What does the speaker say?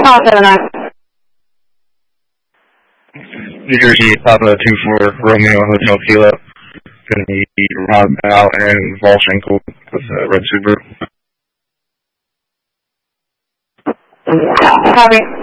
779. New Jersey, Papa 24 Romeo Hotel Kilo. Gonna be Rob Al and Volchenko with Red Subaru. Copy.